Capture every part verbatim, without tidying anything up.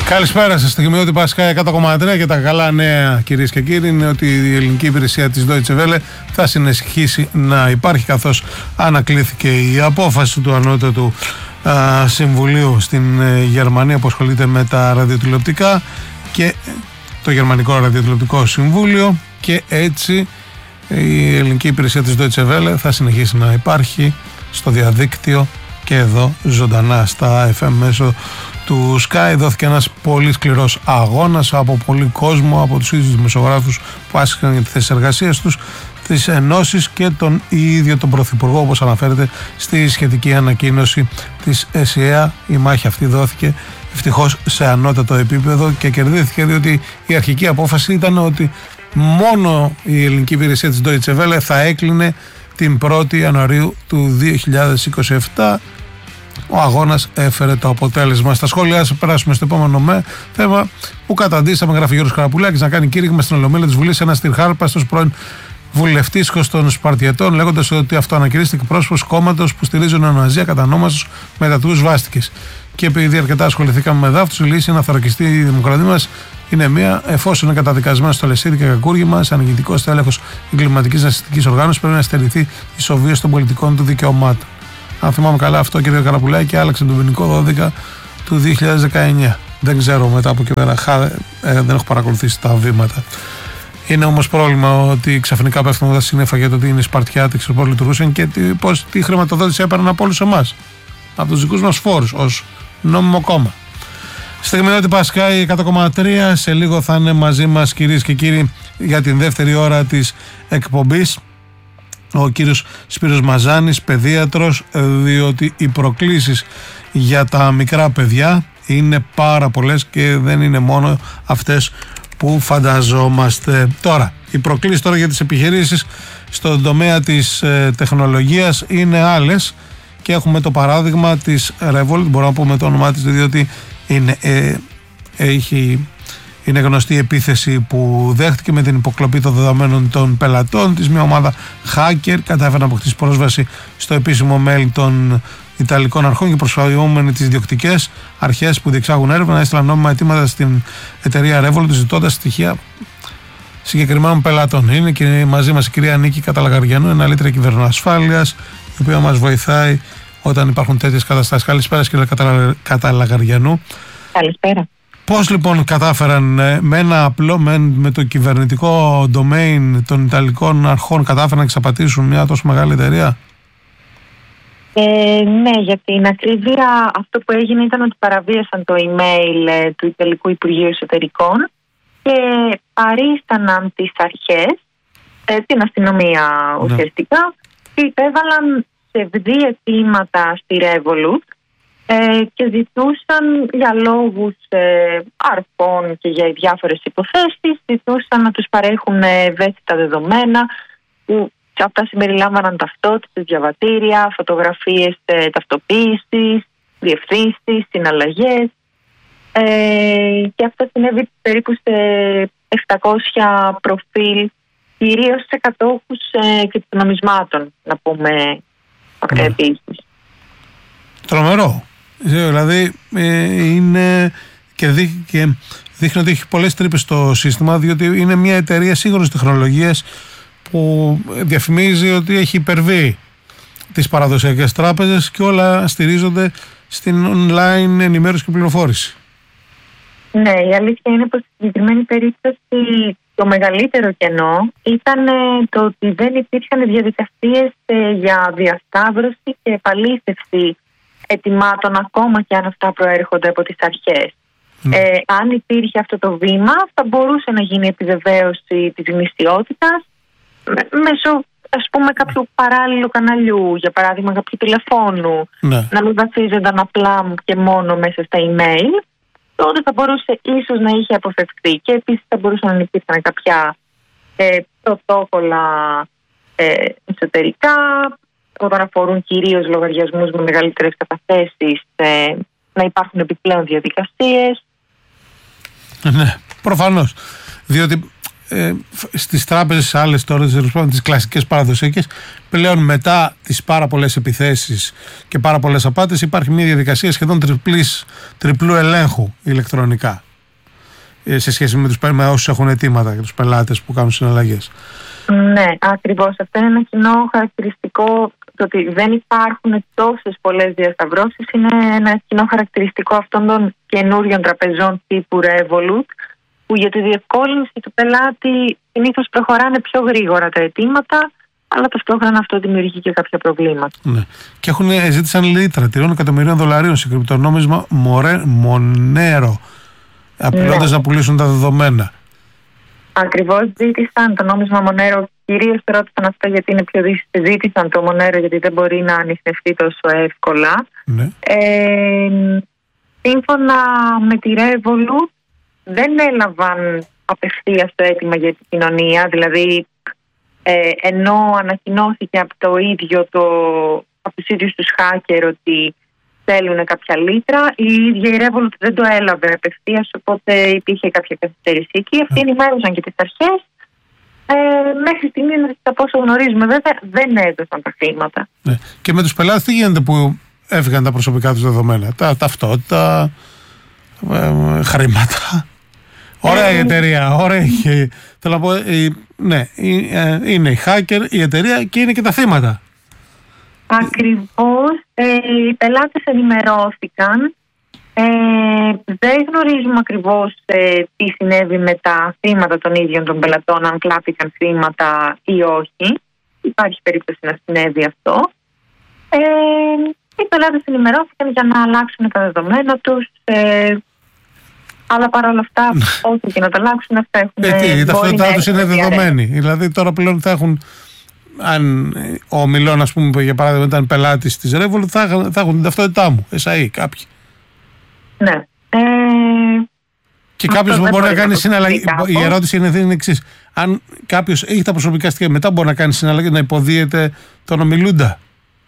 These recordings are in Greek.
Καλησπέρα σας, Στιγμιότυπα Πασχά εκατό κόμμα τρία και τα καλά νέα, κυρίες και κύριοι, είναι ότι η ελληνική υπηρεσία της Deutsche Welle θα συνεχίσει να υπάρχει, καθώς ανακλήθηκε η απόφαση του ανώτατου α, συμβουλίου στην ε, Γερμανία που ασχολείται με τα ραδιοτηλεοπτικά και το Γερμανικό Ραδιοτηλεοπτικό Συμβούλιο, και έτσι η ελληνική υπηρεσία της Deutsche Welle θα συνεχίσει να υπάρχει στο διαδίκτυο και εδώ ζωντανά στα εφ εμ μέσω του Sky. Δόθηκε ένας πολύ σκληρός αγώνας από πολύ κόσμο, από τους ίδιους δημοσιογράφους που άσκησαν για τις θέσεις εργασίας τους, τις ενώσεις και τον ίδιο τον Πρωθυπουργό, όπως αναφέρεται στη σχετική ανακοίνωση της ΕΣΥΑ. Η μάχη αυτή δόθηκε ευτυχώς σε ανώτατο επίπεδο και κερδίθηκε, διότι η αρχική απόφαση ήταν ότι μόνο η ελληνική υπηρεσία της Deutsche Welle θα έκλεινε την πρώτη Ιανουαρίου του δύο χιλιάδες είκοσι επτά. Ο αγώνας έφερε το αποτέλεσμα. Στα σχόλια σας περάσουμε στο επόμενο με θέμα που καταντήσαμε, γράφει Γιώργος Καραπουλάκης, να κάνει κήρυγμα στην Ολομέλεια της Βουλής ένας τυρχάρπαστος πρώην βουλευτής των Σπαρτιετών, λέγοντας ότι αυτοανακηρύστηκε πρόσωπος κόμματος που στηρίζει νεοναζία κατανόμαστος με τατούες σβάστικες. Και επειδή αρκετά ασχοληθήκαμε με δάφτους, η λύση να θωρακιστεί η δημοκρατία μας είναι μία, εφόσον είναι καταδικασμένο στο λεσίδι και κακούργημα, σαν ηγετικό στέλεχος εγκληματικής ναζιστικής οργάνωσης, πρέπει να στερηθεί η ισοβίωση των πολιτικών του δικαιωμάτων. Αν θυμάμαι καλά, αυτό, κύριε Καραπουλάκη, άλλαξε τον ποινικό κώδικα του δύο χιλιάδες δεκαεννιά. Δεν ξέρω μετά από εκεί πέρα, ε, δεν έχω παρακολουθήσει τα βήματα. Είναι όμως πρόβλημα ότι ξαφνικά πέφτουν τα σύννεφα για το τι είναι η Σπαρτιάτη, πώς λειτουργούσαν και τι, πώς, τι χρηματοδότηση έπαιρναν από όλους εμάς, από τους δικούς μας φόρους, ως νόμιμο κόμμα. Στιγμιότυπα Πασχά εκατό κόμμα τρία. Σε λίγο θα είναι μαζί μας, κυρίες και κύριοι, για την δεύτερη ώρα της εκπομπής ο κύριος Σπύρος Μαζάνης, παιδίατρος, διότι οι προκλήσεις για τα μικρά παιδιά είναι πάρα πολλές και δεν είναι μόνο αυτές που φανταζόμαστε. Τώρα, οι προκλήσεις τώρα για τις επιχειρήσεις στον τομέα της ε, τεχνολογίας είναι άλλες και έχουμε το παράδειγμα της Revolut, μπορούμε να πούμε το όνομά της διότι είναι, ε, έχει... Είναι γνωστή η επίθεση που δέχτηκε με την υποκλοπή των δεδομένων των πελατών της. Μια ομάδα hacker κατάφερε να αποκτήσει πρόσβαση στο επίσημο mail των Ιταλικών αρχών και προσπαθούμενοι τις διοκτικές αρχές που διεξάγουν έρευνα έστειλαν νόμιμα αιτήματα στην εταιρεία Revolut ζητώντας στοιχεία συγκεκριμένων πελατών. Είναι και μαζί μας η κυρία Νίκη Καταλαγαριανού, αναλύτρια κυβερνοασφάλειας, η οποία μας βοηθάει όταν υπάρχουν τέτοιες καταστάσεις. Καλησπέρα, κυρία Καταλαγαριανού. Καλησπέρα. Πώς λοιπόν κατάφεραν με ένα απλό, με, με το κυβερνητικό domain των Ιταλικών αρχών, κατάφεραν να εξαπατήσουν μια τόσο μεγάλη εταιρεία? Ε, ναι, για την ακρίβεια αυτό που έγινε ήταν ότι παραβίασαν το email ε, του Ιταλικού Υπουργείου Εσωτερικών και παρίσταναν τις αρχές, ε, την αστυνομία ουσιαστικά, ναι. Και υπέβαλαν ψευδή αιτήματα στη Revolut Ε, και ζητούσαν για λόγους ε, αρφών και για διάφορες υποθέσεις, ζητούσαν να τους παρέχουν ευαίσθητα δεδομένα που αυτά συμπεριλάμβαναν ταυτότητες, διαβατήρια, φωτογραφίες ε, ταυτοποίησης, διευθύνσεις, συναλλαγές ε, και αυτό συνέβη περίπου σε επτακόσια προφίλ, κυρίως σε κατόχους ε, και των νομισμάτων, να πούμε mm. επίσης. Τρομερό. Δηλαδή ε, είναι και, δείχνει, και δείχνει ότι έχει πολλές τρύπες στο σύστημα, διότι είναι μια εταιρεία σύγχρονης τεχνολογίας που διαφημίζει ότι έχει υπερβεί τις παραδοσιακές τράπεζες και όλα στηρίζονται στην online ενημέρωση και πληροφόρηση. Ναι, η αλήθεια είναι πως στη συγκεκριμένη περίπτωση το μεγαλύτερο κενό ήταν το ότι δεν υπήρχαν διαδικασίες για διασταύρωση και επαλήθευση ετοιμάτων, ακόμα και αν αυτά προέρχονται από τις αρχές. Mm. Ε, αν υπήρχε αυτό το βήμα, θα μπορούσε να γίνει επιβεβαίωση της γνησιότητας μέσω, ας πούμε, κάποιου παράλληλου καναλιού, για παράδειγμα κάποιου τηλεφώνου, mm. να μην βασίζονταν απλά και μόνο μέσα στα email, τότε θα μπορούσε ίσως να είχε αποφευκτεί. Και επίσης θα μπορούσαν να υπήρχαν κάποια ε, πρωτόκολλα ε, εσωτερικά, όταν αφορούν κυρίως λογαριασμούς με μεγαλύτερες καταθέσεις, ε, να υπάρχουν επιπλέον διαδικασίες. Ναι, προφανώς. Διότι ε, στις τράπεζες άλλες τώρα, τις κλασικές παραδοσιακές, πλέον μετά τις πάρα πολλές επιθέσεις και πάρα πολλές απάτες υπάρχει μια διαδικασία σχεδόν τριπλής, τριπλού ελέγχου ηλεκτρονικά ε, σε σχέση με, τους, με όσους έχουν αιτήματα και τους πελάτες που κάνουν συναλλαγές. Ναι, ακριβώς. Αυτό είναι ένα κοινό χαρακτηριστικό. Το ότι δεν υπάρχουν τόσες πολλές διασταυρώσεις είναι ένα κοινό χαρακτηριστικό αυτών των καινούριων τραπεζών τύπου Revolut, που για τη διευκόλυνση του πελάτη συνήθως προχωράνε πιο γρήγορα τα αιτήματα, αλλά ταυτόχρονα αυτό δημιουργεί και κάποια προβλήματα. Ναι. Και έχουν, ζήτησαν λίτρα τριών εκατομμυρίων δολαρίων σε κρυπτονόμισμα Monero, απειλώντας ναι. να πουλήσουν τα δεδομένα. Ακριβώς, ζήτησαν το νόμισμα Monero, κυρίως ρώτησαν αυτό γιατί είναι πιο δύσκολο. Ζήτησαν το Monero γιατί δεν μπορεί να ανιχνευτεί τόσο εύκολα. Ναι. Ε, σύμφωνα με τη Revolut, δεν έλαβαν απευθείας το αίτημα για την κοινωνία, δηλαδή ε, ενώ ανακοινώθηκε από το ίδιο το, από τους ίδιους τους hacker ότι θέλουν κάποια λίτρα, η ίδια η Revolut δεν το έλαβε απευθείας, οπότε υπήρχε κάποια καθυστέρηση εκεί. Αυτοί ενημέρωσαν και τις αρχές. Ε, μέχρι στιγμή, από όσο γνωρίζουμε βέβαια, δεν έδωσαν τα χρήματα. Ναι. Και με τους πελάτες τι γίνεται που έφυγαν τα προσωπικά τους δεδομένα, τα ταυτότητα, ε, χρήματα. Ωραία η εταιρεία, ωραία η, θέλω να πω, η, ναι, η, ε, είναι η hacker, η εταιρεία και είναι και τα θύματα. Ακριβώς, ε, οι πελάτες ενημερώθηκαν, ε, δεν γνωρίζουμε ακριβώς ε, τι συνέβη με τα θύματα των ίδιων των πελατών, αν κλάπηκαν θύματα ή όχι. Υπάρχει περίπτωση να συνέβη αυτό. Ε, οι πελάτες ενημερώθηκαν για να αλλάξουν τα δεδομένα τους, ε, αλλά παρόλα αυτά, όσο και να τα αλλάξουν, αυτά έχουν. Ε, τι, η ταυτότητά τους είναι δεδομένη. Δηλαδή, τώρα πλέον θα έχουν. Αν ο Μιλών, ας πούμε, για παράδειγμα, ήταν πελάτης της Revolut, θα, θα έχουν την ταυτότητά μου. ες έι, κάποιοι. Ναι. Ε, και κάποιος μπορεί να κάνει συναλλαγή. Η ερώτηση είναι η εξής. Αν κάποιος έχει τα προσωπικά στοιχεία, μετά μπορεί να κάνει συναλλαγή, να υποδίεται τον ομιλούντα.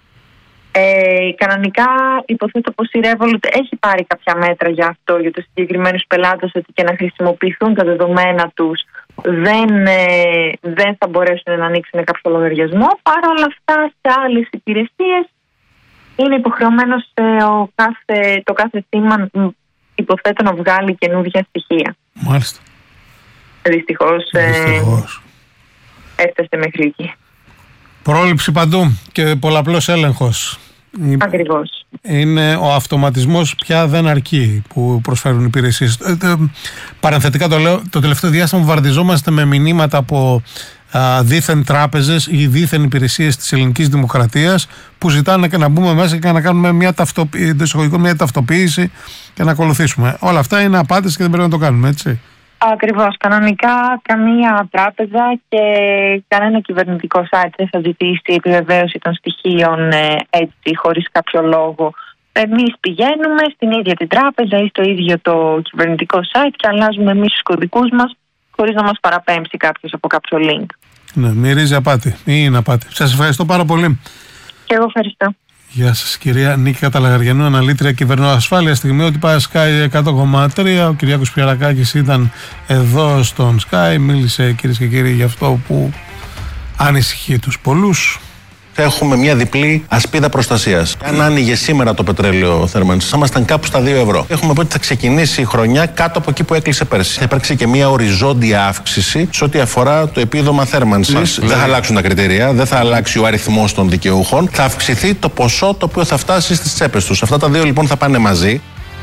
Ε, κανονικά υποθέτω πως η Revolut έχει πάρει κάποια μέτρα για αυτό, για τους συγκεκριμένους πελάτες, ότι και να χρησιμοποιηθούν τα δεδομένα τους δεν, ε, δεν θα μπορέσουν να ανοίξουν κάποιο λογαριασμό. Παρ' όλα αυτά, σε άλλες υπηρεσίες είναι υποχρεωμένος ε, ο κάθε, το κάθε θύμα, υποθέτω, να βγάλει καινούργια στοιχεία. Μάλιστα. Δυστυχώς, Δυστυχώς. Ε, έφτασε μέχρι εκεί. Πρόληψη παντού και πολλαπλός έλεγχος. Ακριβώς. Είναι ο αυτοματισμός πια δεν αρκεί που προσφέρουν οι υπηρεσίες. Ε, ε, παρενθετικά το λέω, το τελευταίο διάστημα βαρδιζόμαστε με μηνύματα από α, δίθεν τράπεζες ή δίθεν υπηρεσίες της ελληνικής δημοκρατίας που ζητάνε και να μπούμε μέσα και να κάνουμε μια, ταυτοποίηση, μια ταυτοποίηση και να ακολουθήσουμε. Όλα αυτά είναι απάτες και δεν πρέπει να το κάνουμε, έτσι. Ακριβώς. Κανονικά καμία τράπεζα και κανένα κυβερνητικό site δεν θα ζητήσει επιβεβαίωση των στοιχείων ε, έτσι, χωρίς κάποιο λόγο. Εμείς πηγαίνουμε στην ίδια την τράπεζα ή στο ίδιο το κυβερνητικό site και αλλάζουμε εμείς τους κωδικούς μας χωρίς να μας παραπέμψει κάποιος από κάποιο link. Ναι, μυρίζει απάτη. Είναι απάτη. Σας ευχαριστώ πάρα πολύ. Και εγώ ευχαριστώ. Γεια σας, κυρία Νίκη Καταλαγαριανού, αναλύτρια κυβερνοασφάλεια. Στιγμιότυπα Sky εκατό κόμμα τρία. Ο Κυριάκος Πιαρακάκης ήταν εδώ στον Sky. Μίλησε, κυρίες και κύριοι, για αυτό που ανησυχεί τους πολλούς. Έχουμε μια διπλή ασπίδα προστασίας. Αν άνοιγε σήμερα το πετρέλαιο θέρμανσης, θα ήμασταν κάπου στα δύο ευρώ. Έχουμε πει ότι θα ξεκινήσει η χρονιά κάτω από εκεί που έκλεισε πέρσι. Θα υπάρξει και μια οριζόντια αύξηση σε ό,τι αφορά το επίδομα θέρμανσης. Δεν θα αλλάξουν τα κριτήρια, δεν θα αλλάξει ο αριθμός των δικαιούχων. Θα αυξηθεί το ποσό το οποίο θα φτάσει στις τσέπες τους. Αυτά τα δύο λοιπόν θα πάνε μαζί.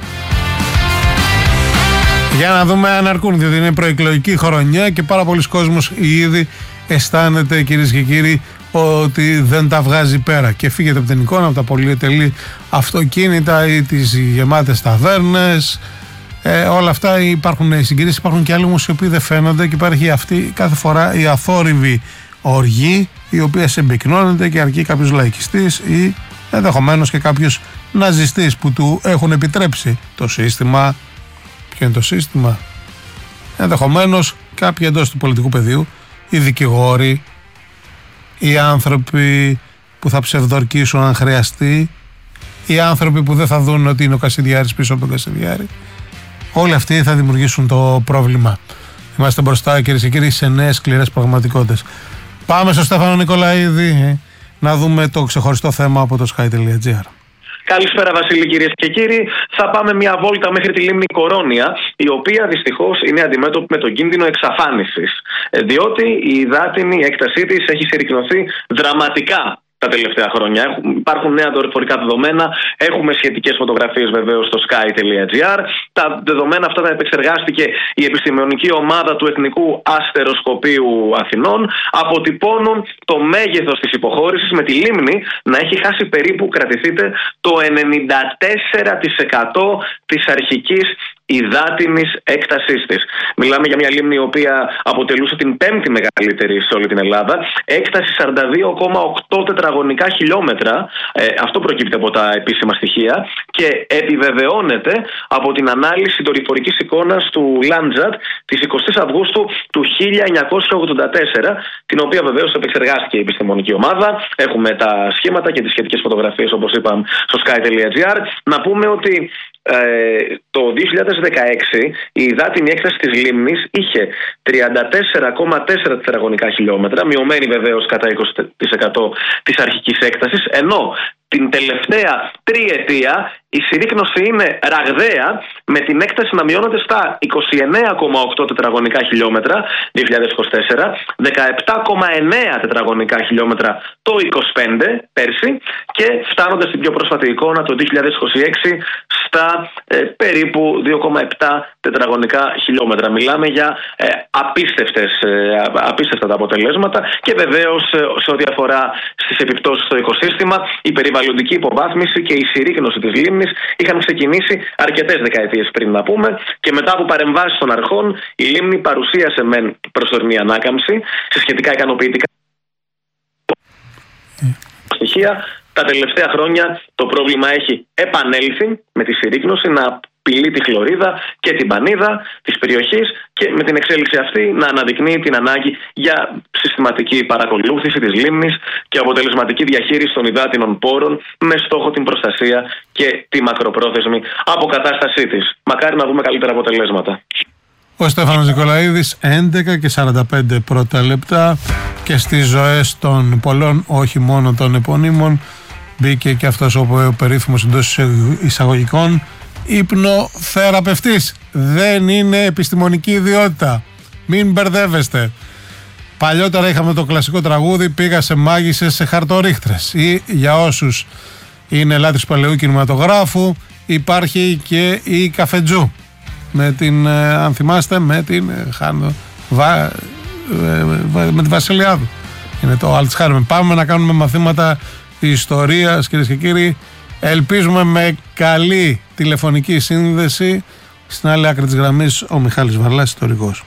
Για να δούμε αν αρκούν, διότι είναι προεκλογική χρονιά και πάρα πολλοί κόσμος ήδη αισθάνεται, κυρίες και κύριοι, ότι δεν τα βγάζει πέρα και φύγετε από την εικόνα, από τα πολυετελή αυτοκίνητα ή τις γεμάτες ταβέρνες, ε, όλα αυτά υπάρχουν συγκρίσεις. Υπάρχουν και άλλοι όμως οι οποίοι δεν φαίνονται και υπάρχει αυτή κάθε φορά η αθόρυβη οργή η οποία συμπυκνώνεται και αρκεί κάποιος λαϊκιστής ή ενδεχομένως και κάποιος ναζιστής που του έχουν επιτρέψει το σύστημα. Ποιο είναι το σύστημα? Ενδεχομένως κάποιοι εντός του πολιτικού πεδίου, οι δικηγόροι, οι άνθρωποι που θα ψευδορκήσουν αν χρειαστεί, οι άνθρωποι που δεν θα δουν ότι είναι ο Κασιδιάρης πίσω από τον Κασιδιάρη, όλοι αυτοί θα δημιουργήσουν το πρόβλημα. Είμαστε μπροστά, κυρίες και κύριοι, σε νέες σκληρές πραγματικότητες. Πάμε στο Στέφανο Νικολαίδη ε, να δούμε το ξεχωριστό θέμα από το sky.gr. Καλησπέρα Βασίλη, κυρίες και κύριοι. Θα πάμε μια βόλτα μέχρι τη λίμνη Κορώνια, η οποία δυστυχώς είναι αντιμέτωπη με τον κίνδυνο εξαφάνισης, διότι η υδάτινη έκτασή της έχει συρρικνωθεί δραματικά τα τελευταία χρόνια. Έχουν, υπάρχουν νέα δορυφορικά δεδομένα, έχουμε σχετικές φωτογραφίες βεβαίως στο sky.gr. Τα δεδομένα αυτά τα επεξεργάστηκε η επιστημονική ομάδα του Εθνικού Αστεροσκοπείου Αθηνών. Αποτυπώνουν το μέγεθος της υποχώρησης, με τη λίμνη να έχει χάσει περίπου, κρατηθείτε, το ενενήντα τέσσερα τοις εκατό της αρχικής υδάτινης έκτασής της. Μιλάμε για μια λίμνη η οποία αποτελούσε την πέμπτη μεγαλύτερη σε όλη την Ελλάδα. Έκταση σαράντα δύο κόμμα οκτώ τετραγωνικά χιλιόμετρα. Ε, αυτό προκύπτει από τα επίσημα στοιχεία και επιβεβαιώνεται από την ανάλυση δορυφορικής εικόνας του Landsat της εικοστής Αυγούστου του χίλια εννιακόσια ογδόντα τέσσερα, την οποία βεβαίως επεξεργάστηκε η επιστημονική ομάδα. Έχουμε τα σχήματα και τις σχετικές φωτογραφίες, όπως είπαμε, στο sky.gr. Να πούμε ότι Ε, το δύο χιλιάδες δεκαέξι η υδάτινη έκταση της λίμνης είχε τριάντα τέσσερα κόμμα τέσσερα τετραγωνικά χιλιόμετρα, μειωμένη βεβαίως κατά είκοσι τοις εκατό της αρχικής έκτασης, ενώ την τελευταία τριετία η συρρίκνωση είναι ραγδαία, με την έκταση να μειώνεται στα είκοσι εννέα κόμμα οκτώ τετραγωνικά χιλιόμετρα δύο χιλιάδες είκοσι τέσσερα, δεκαεπτά κόμμα εννέα τετραγωνικά χιλιόμετρα το είκοσι πέντε πέρσι και φτάνοντας στην πιο πρόσφατη εικόνα το δύο χιλιάδες είκοσι έξι στα ε, περίπου δύο κόμμα επτά τετραγωνικά χιλιόμετρα. Μιλάμε για ε, απίστευτες, ε, απίστευτα τα αποτελέσματα και βεβαίως ε, σε ό,τι αφορά στις επιπτώσεις στο οικοσύστημα, η περιβαλλοντική υποβάθμιση και η συρρίκνωση της λίμνης είχαν ξεκινήσει αρκετές δεκαετίες πριν, να πούμε, και μετά από παρεμβάσεις των αρχών η λίμνη παρουσίασε μεν προσωρινή ανάκαμψη σε σχετικά ικανοποιητικά στοιχεία. Τα τελευταία χρόνια το πρόβλημα έχει επανέλθει με τη συρρίκνωση να απειλεί τη χλωρίδα και την πανίδα της περιοχής και με την εξέλιξη αυτή να αναδεικνύει την ανάγκη για συστηματική παρακολούθηση της λίμνης και αποτελεσματική διαχείριση των υδάτινων πόρων με στόχο την προστασία και τη μακροπρόθεσμη αποκατάστασή της. Μακάρι να δούμε καλύτερα αποτελέσματα. Ο Στέφανος Νικολαίδης, έντεκα και σαράντα πέντε πρώτα λεπτά, και στις ζωές των πολλών, όχι μόνο των επωνύμων, μπήκε και αυτός ο περίφημος εντός εισαγωγικών υπνοθεραπευτής. Δεν είναι επιστημονική ιδιότητα. Μην μπερδεύεστε. Παλιότερα είχαμε το κλασικό τραγούδι «Πήγα σε μάγισσες, σε χαρτορίχτρες», ή για όσους είναι λάτρεις παλαιού κινηματογράφου υπάρχει και η Καφετζού με την, αν θυμάστε, με την Χάνο, βα, με τη Βασιλιάδου. Είναι το Αλτσχάρμεν. Πάμε να κάνουμε μαθήματα ιστορίας, κυρίες και κύριοι. Ελπίζουμε με καλή τηλεφωνική σύνδεση. Στην άλλη άκρη της γραμμής ο Μιχάλης Βαρλάς, ιστορικός.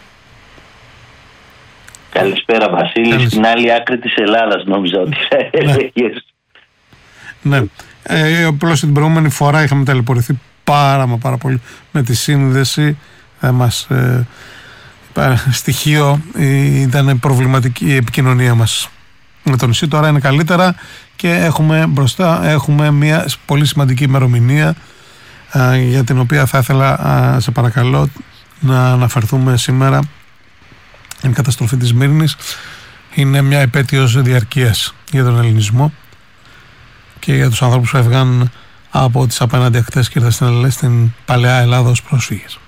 Καλησπέρα Βασίλη. Καλησπέρα. Στην άλλη άκρη της Ελλάδας νόμιζα ότι θα έλεγες. Ναι. Ε, απλώς την προηγούμενη φορά είχαμε ταλαιπωρηθεί πάρα μα πάρα πολύ με τη σύνδεση. Ε, μας, ε, στοιχείο ε, ήταν προβληματική η επικοινωνία μας με το νησί. Τώρα είναι καλύτερα και έχουμε μπροστά έχουμε μια πολύ σημαντική ημερομηνία ε, για την οποία θα ήθελα, ε, σε παρακαλώ, να αναφερθούμε σήμερα. Η καταστροφή της Σμύρνης είναι μια επέτειος διαρκείας για τον ελληνισμό και για τους ανθρώπους που έφυγαν από τις απέναντι ακτές και ήρθαν στην παλαιά Ελλάδα ως πρόσφυγες.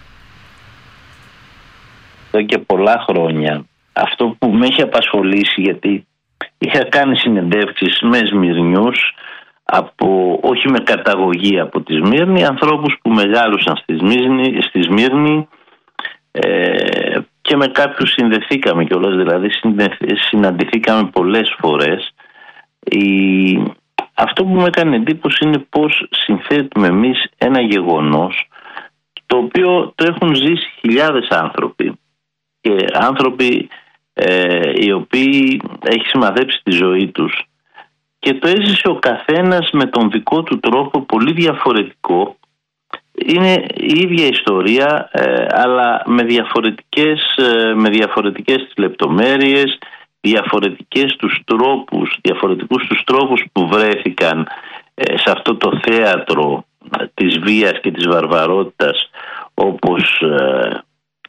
Εδώ και πολλά χρόνια αυτό που με έχει απασχολήσει, γιατί είχα κάνει συνεντεύξεις με Σμυρνιούς, από, όχι με καταγωγή από τη Σμύρνη, ανθρώπους που μεγάλωσαν στη Σμύρνη, στη Σμύρνη ε, και με κάποιους συνδεθήκαμε κιόλας, δηλαδή συναντηθήκαμε πολλές φορές. Η, αυτό που μου έκανε εντύπωση είναι πώς συνθέτουμε εμείς ένα γεγονός το οποίο το έχουν ζήσει χιλιάδες άνθρωποι και άνθρωποι ε, οι οποίοι έχει σημαδέψει τη ζωή τους και το έζησε ο καθένας με τον δικό του τρόπο πολύ διαφορετικό. Είναι η ίδια ιστορία, ε, αλλά με διαφορετικές, ε, με διαφορετικές λεπτομέρειες, διαφορετικές τους τρόπους, διαφορετικούς τους τρόπους που βρέθηκαν ε, σε αυτό το θέατρο ε, της βίας και της βαρβαρότητας, όπως ε,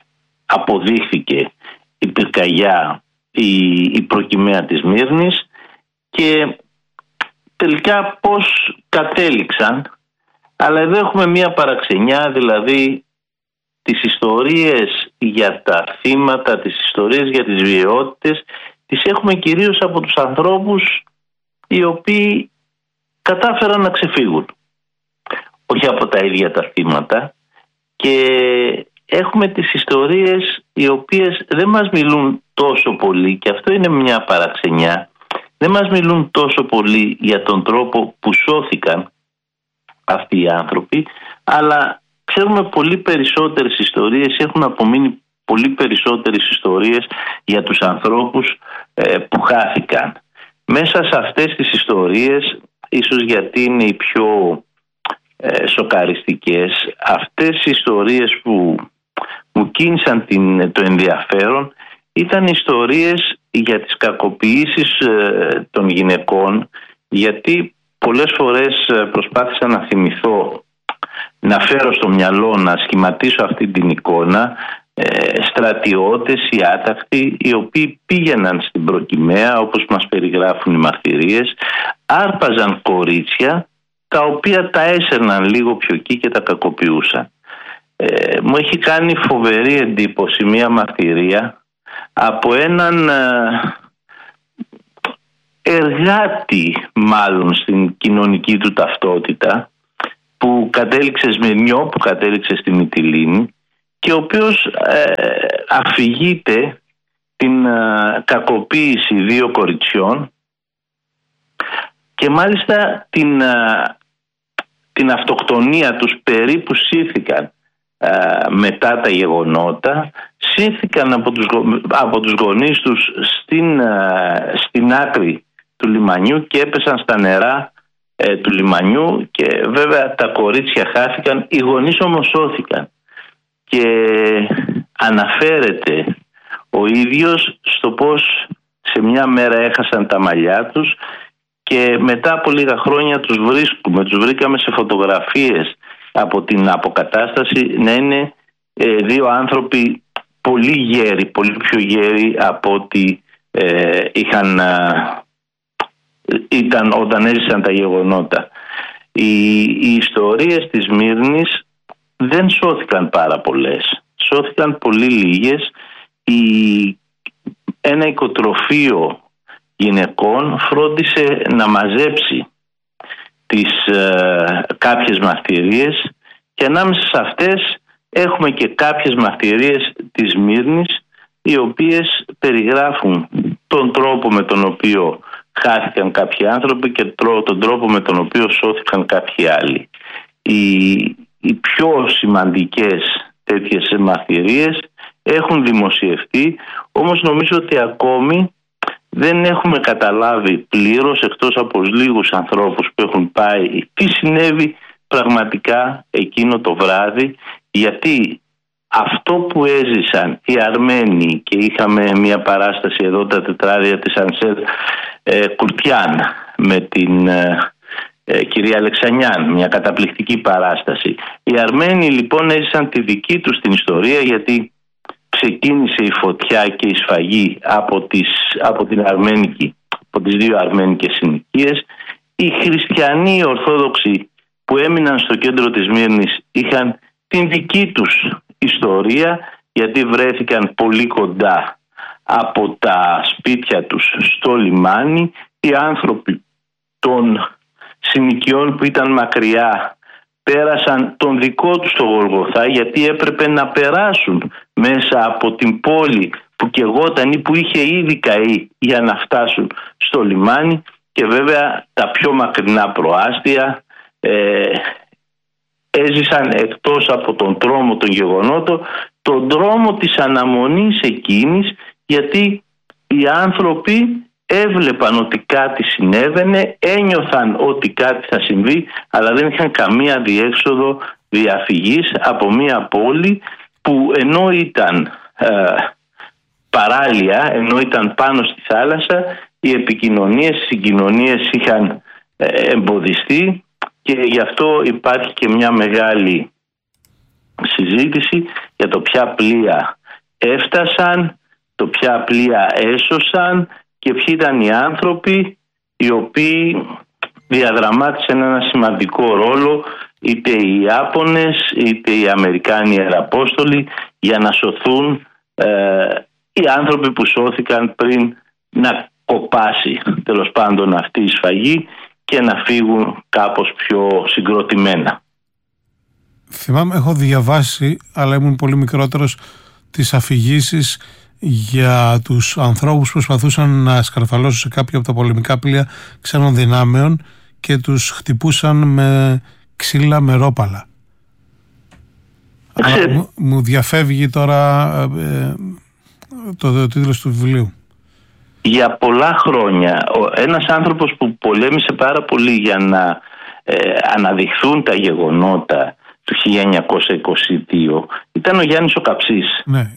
αποδείχθηκε η πυρκαγιά, η, η προκυμαία της Μύρνης και τελικά πώς κατέληξαν. Αλλά εδώ έχουμε μία παραξενιά, δηλαδή τις ιστορίες για τα θύματα, τις ιστορίες για τις βιαιότητες, τις έχουμε κυρίως από τους ανθρώπους οι οποίοι κατάφεραν να ξεφύγουν. Όχι από τα ίδια τα θύματα, και έχουμε τις ιστορίες οι οποίες δεν μας μιλούν τόσο πολύ, και αυτό είναι μια παραξενιά, δεν μας μιλούν τόσο πολύ για τον τρόπο που σώθηκαν αυτοί οι άνθρωποι, αλλά ξέρουμε πολύ περισσότερες ιστορίες, έχουν απομείνει πολύ περισσότερες ιστορίες για τους ανθρώπους ε, που χάθηκαν. Μέσα σε αυτές τις ιστορίες, ίσως γιατί είναι οι πιο ε, σοκαριστικές, αυτές οι ιστορίες που μου κίνησαν την, το ενδιαφέρον ήταν ιστορίες για τις κακοποιήσεις ε, των γυναικών, γιατί πολλές φορές προσπάθησα να θυμηθώ, να φέρω στο μυαλό, να σχηματίσω αυτή την εικόνα, ε, στρατιώτες ή άτακτοι οι οποίοι πήγαιναν στην προκυμαία, όπως μας περιγράφουν οι μαρτυρίες, άρπαζαν κορίτσια τα οποία τα έσερναν λίγο πιο εκεί και τα κακοποιούσαν. Ε, μου έχει κάνει φοβερή εντύπωση μια μαρτυρία από έναν ε, εργάτη μάλλον στην κοινωνική του ταυτότητα, που κατέληξε Σμυρνιό, που κατέληξε στη Μυτιλήνη, και ο οποίος ε, αφηγείται την ε, κακοποίηση δύο κοριτσιών και μάλιστα την, ε, την αυτοκτονία τους, περίπου σύρθηκαν ε, μετά τα γεγονότα, σύρθηκαν από τους, από τους γονείς τους στην, ε, στην άκρη του λιμανιού και έπεσαν στα νερά ε, του λιμανιού, και βέβαια τα κορίτσια χάθηκαν, οι γονείς όμως σώθηκαν. Και αναφέρεται ο ίδιος στο πως σε μια μέρα έχασαν τα μαλλιά τους και μετά από λίγα χρόνια τους βρίσκουμε, τους βρήκαμε σε φωτογραφίες από την αποκατάσταση να είναι ε, δύο άνθρωποι πολύ γέροι, πολύ πιο γέροι από ό,τι ε, είχαν, ε, ήταν όταν έζησαν τα γεγονότα. Οι, οι ιστορίες της Μύρνης δεν σώθηκαν πάρα πολλές. Σώθηκαν πολύ λίγες. Η, ένα οικοτροφείο γυναικών φρόντισε να μαζέψει τις ε, κάποιες μαρτυρίες, και ανάμεσα σε αυτές έχουμε και κάποιες μαρτυρίες της Μύρνης, οι οποίες περιγράφουν τον τρόπο με τον οποίο χάθηκαν κάποιοι άνθρωποι και τον τρόπο με τον οποίο σώθηκαν κάποιοι άλλοι. Οι, οι πιο σημαντικές τέτοιες μαρτυρίες έχουν δημοσιευτεί, όμως νομίζω ότι ακόμη δεν έχουμε καταλάβει πλήρως, εκτός από λίγους ανθρώπους που έχουν πάει, τι συνέβη πραγματικά εκείνο το βράδυ, γιατί αυτό που έζησαν οι Αρμένοι, και είχαμε μια παράσταση εδώ τα τετράδια της Ανσέρ ε, Κουρτιάν με την ε, ε, κυρία Αλεξανιάν, μια καταπληκτική παράσταση. Οι Αρμένοι λοιπόν έζησαν τη δική τους την ιστορία, γιατί ξεκίνησε η φωτιά και η σφαγή από, τις, από, την Αρμένικη, από τις δύο αρμένικες συνοικίες. Οι χριστιανοί, οι Ορθόδοξοι που έμειναν στο κέντρο της Μύρνης είχαν την δική τους ιστορία, γιατί βρέθηκαν πολύ κοντά από τα σπίτια τους στο λιμάνι. Οι άνθρωποι των συνοικιών που ήταν μακριά πέρασαν τον δικό τους το Γολγοθά, γιατί έπρεπε να περάσουν μέσα από την πόλη που καιγόταν ή που είχε ήδη καεί για να φτάσουν στο λιμάνι. Και βέβαια τα πιο μακρινά προάστια ε, έζησαν, εκτός από τον τρόμο των γεγονότων, τον τρόμο της αναμονής εκείνης, γιατί οι άνθρωποι έβλεπαν ότι κάτι συνέβαινε, ένιωθαν ότι κάτι θα συμβεί, αλλά δεν είχαν καμία διέξοδο διαφυγής από μια πόλη που ενώ ήταν ε, παράλια, ενώ ήταν πάνω στη θάλασσα, οι επικοινωνίες, οι συγκοινωνίες είχαν ε, εμποδιστεί, και γι' αυτό υπάρχει και μια μεγάλη συζήτηση για το ποια πλοία έφτασαν, το ποια πλοία έσωσαν και ποιοι ήταν οι άνθρωποι οι οποίοι διαδραμάτισαν ένα σημαντικό ρόλο, είτε οι Ιάπωνες είτε οι Αμερικάνοι αεραπόστολοι, για να σωθούν ε, οι άνθρωποι που σώθηκαν πριν να κοπάσει τέλος πάντων αυτή η σφαγή και να φύγουν κάπως πιο συγκροτημένα. Θυμάμαι, έχω διαβάσει, αλλά ήμουν πολύ μικρότερος, τις αφηγήσεις για τους ανθρώπους που προσπαθούσαν να σκαρφαλώσουν σε κάποιο από τα πολεμικά πλοία ξένων δυνάμεων και τους χτυπούσαν με ξύλα, με ρόπαλα. Ξέ... μου, μου διαφεύγει τώρα ε, το, το τίτλος του βιβλίου. Για πολλά χρόνια ένας άνθρωπος που πολέμησε πάρα πολύ για να ε, αναδειχθούν τα γεγονότα του χίλια εννιακόσια είκοσι δύο ήταν ο Γιάννης ο Καψής. Ναι,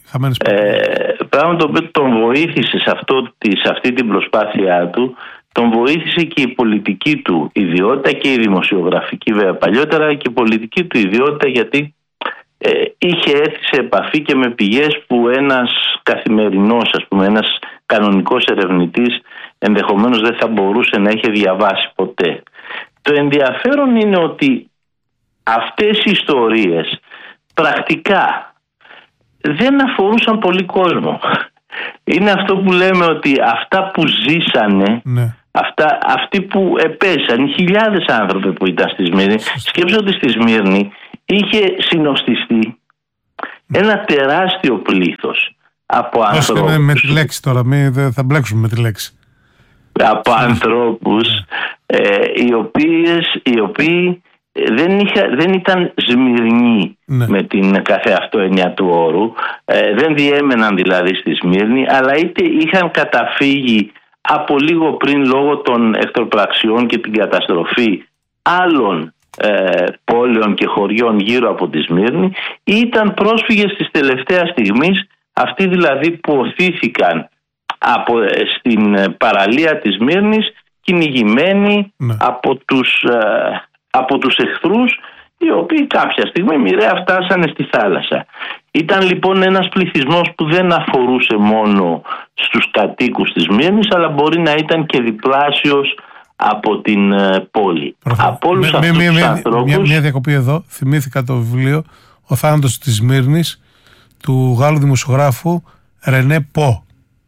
ε, πράγμα το οποίο τον βοήθησε σε, αυτό, σε αυτή την προσπάθειά του, τον βοήθησε και η πολιτική του ιδιότητα και η δημοσιογραφική βέβαια παλιότερα, και η πολιτική του ιδιότητα, γιατί ε, είχε έρθει σε επαφή και με πηγές που ένας καθημερινός, ας πούμε, ένας κανονικός ερευνητής ενδεχομένως δεν θα μπορούσε να είχε διαβάσει ποτέ. Το ενδιαφέρον είναι ότι αυτές οι ιστορίες πρακτικά δεν αφορούσαν πολύ κόσμο. Είναι αυτό που λέμε, ότι αυτά που ζήσανε, ναι. αυτά, αυτοί που επέσαν, οι χιλιάδες άνθρωποι που ήταν στη Σμύρνη, σκέψω ότι στη Σμύρνη είχε συνοστιστεί ένα τεράστιο πλήθος από ανθρώπους. Με, με τη λέξη τώρα, μη, δεν θα μπλέξουμε με τη λέξη. Από ανθρώπους ε, οι, οποίες, οι οποίοι δεν, είχα, δεν ήταν Σμυρνοί, ναι, με την καθεαυτό έννοια του όρου, ε, δεν διέμεναν δηλαδή στη Σμύρνη, αλλά είτε είχαν καταφύγει από λίγο πριν λόγω των εχθροπραξιών και την καταστροφή άλλων ε, πόλεων και χωριών γύρω από τη Σμύρνη, ή ήταν πρόσφυγες της τελευταίας στιγμής, αυτοί δηλαδή που οθήθηκαν από, στην παραλία της Σμύρνης, κυνηγημένοι, ναι, από τους, ε, από τους εχθρούς, οι οποίοι κάποια στιγμή μοιραία φτάσανε στη θάλασσα. Ήταν λοιπόν ένας πληθυσμός που δεν αφορούσε μόνο στους κατοίκους της Σμύρνης, αλλά μπορεί να ήταν και διπλάσιος από την ε, πόλη. Προφανώς. Από όλους με, αυτούς με, τους με, ανθρώπους... Μια, μια διακοπή εδώ, θυμήθηκα το βιβλίο «Ο θάνατος της Σμύρνης» του Γάλλου δημοσιογράφου Ρενέ Πο.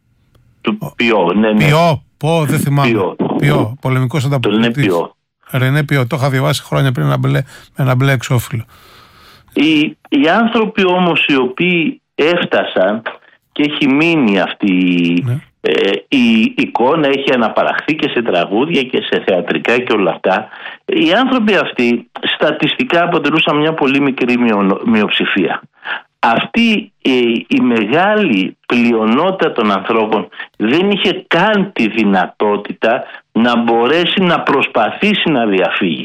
Του Πιό, ναι, ναι. Πιό, Πο, δεν θυμάμαι. Πιό, Πιό, πολεμικός ανταποκριτής. Ρενέ Πιό, το είχα διαβάσει χρόνια πριν με μπλε, ένα μπλε εξώφυλλο. Οι, οι άνθρωποι όμως οι οποίοι έφτασαν, και έχει μείνει αυτή, ναι, ε, η εικόνα, έχει αναπαραχθεί και σε τραγούδια και σε θεατρικά και όλα αυτά, οι άνθρωποι αυτοί στατιστικά αποτελούσαν μια πολύ μικρή μειο, μειοψηφία. Αυτή η, η μεγάλη πλειονότητα των ανθρώπων δεν είχε καν τη δυνατότητα να μπορέσει να προσπαθήσει να διαφύγει.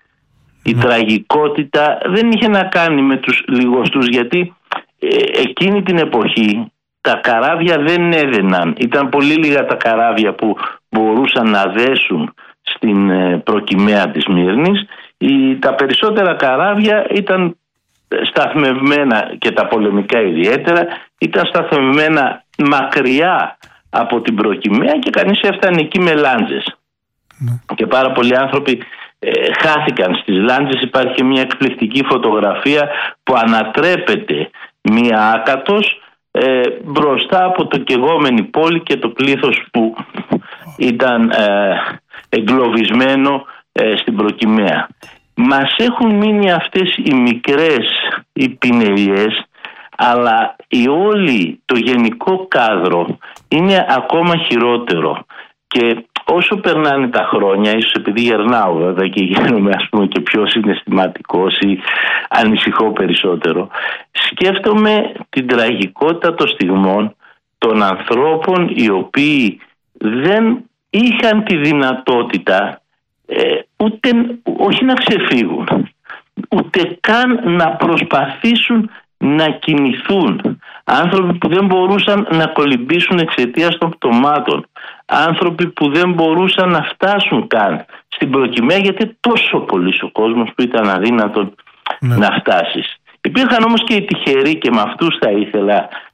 Η mm. τραγικότητα δεν είχε να κάνει με τους λιγοστούς, γιατί ε, εκείνη την εποχή τα καράβια δεν έδαιναν. Ήταν πολύ λίγα τα καράβια που μπορούσαν να δέσουν στην ε, προκυμαία της Σμύρνης. Η, τα περισσότερα καράβια ήταν σταθμευμένα, και τα πολεμικά ιδιαίτερα, ήταν σταθμευμένα μακριά από την προκυμαία και κανείς έφτανε εκεί με λάντζες. Mm. Και πάρα πολλοί άνθρωποι ε, χάθηκαν στις λάντζες. Υπάρχει μια εκπληκτική φωτογραφία που ανατρέπεται μία άκατος ε, μπροστά από το κεγόμενη πόλη και το πλήθος που ήταν ε, εγκλωβισμένο ε, στην προκυμαία. Μας έχουν μείνει αυτές οι μικρές οι πινελιές, αλλά η όλη, το γενικό κάδρο είναι ακόμα χειρότερο. Και όσο περνάνε τα χρόνια, ίσως επειδή γερνάω βέβαια και γίνομαι, ας πούμε, και πιο συναισθηματικός ή ανησυχώ περισσότερο, σκέφτομαι την τραγικότητα των στιγμών των ανθρώπων οι οποίοι δεν είχαν τη δυνατότητα ε, ούτε, όχι να ξεφύγουν, ούτε καν να προσπαθήσουν να κινηθούν. Άνθρωποι που δεν μπορούσαν να κολυμπήσουν εξαιτίας των πτωμάτων. Άνθρωποι που δεν μπορούσαν να φτάσουν καν στην προκυμαία, γιατί τόσο πολύς ο κόσμος που ήταν αδύνατο ναι. να φτάσεις. Υπήρχαν όμως και οι τυχεροί, και με αυτούς θα ήθελα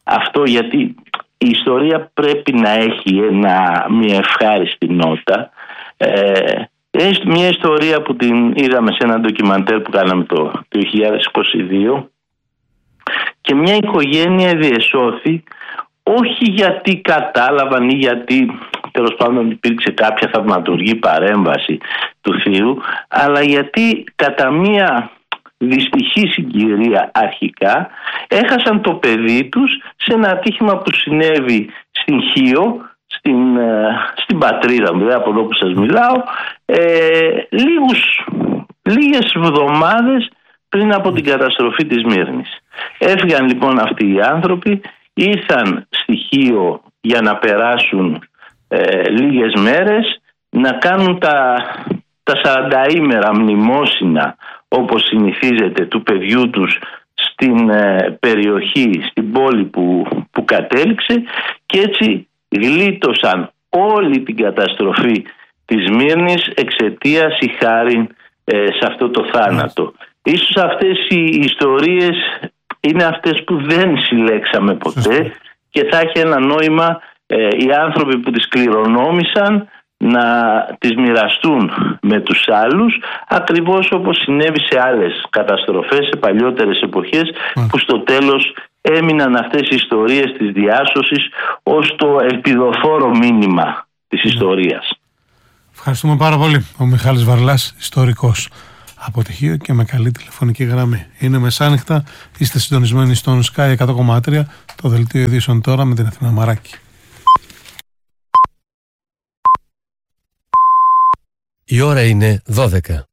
αυτό, γιατί η ιστορία πρέπει να έχει ένα, μια ευχάριστη νότα. Ε, μια ιστορία που την είδαμε σε ένα ντοκιμαντέρ που κάναμε το δύο χιλιάδες είκοσι δύο, και μια οικογένεια διεσώθη όχι γιατί κατάλαβαν ή γιατί τέλος πάντων υπήρξε κάποια θαυματουργή παρέμβαση του Θείου, αλλά γιατί κατά μια δυστυχή συγκυρία αρχικά έχασαν το παιδί τους σε ένα ατύχημα που συνέβη στην Χίο, στην, στην πατρίδα μου, από εδώ που σας μιλάω, ε, λίγους, λίγες εβδομάδες πριν από την καταστροφή της Μύρνης. Έφυγαν λοιπόν αυτοί οι άνθρωποι, ήρθαν στη Χίο για να περάσουν ε, λίγες μέρες, να κάνουν τα, τα σαρανταήμερα μνημόσυνα όπως συνηθίζεται του παιδιού τους στην ε, περιοχή, στην πόλη που, που κατέληξε, και έτσι γλίτωσαν όλη την καταστροφή της Μύρνης εξαιτίας ή χάριν ε, σε αυτό το θάνατο. Ίσως αυτές οι ιστορίες είναι αυτές που δεν συλλέξαμε ποτέ και θα έχει ένα νόημα ε, οι άνθρωποι που τις κληρονόμησαν να τις μοιραστούν με τους άλλους, ακριβώς όπως συνέβη σε άλλες καταστροφές σε παλιότερες εποχές, mm. που στο τέλος έμειναν αυτές οι ιστορίες της διάσωσης ως το ελπιδοφόρο μήνυμα της mm. ιστορίας. Ευχαριστούμε πάρα πολύ. Ο Μιχάλης Βαρλάς, ιστορικός από Τυχείο και με καλή τηλεφωνική γραμμή. Είναι μεσάνυχτα, είστε συντονισμένοι στον Sky εκατό κόμμα τρία, το δελτίο ειδήσεων τώρα με την Αθηνά Μαράκη. Η ώρα είναι δώδεκα.